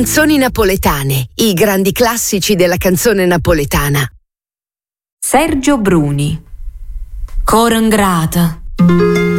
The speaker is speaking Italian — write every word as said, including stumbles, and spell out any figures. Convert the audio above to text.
Canzoni napoletane, i grandi classici della canzone napoletana. Sergio Bruni. Cor ingrata.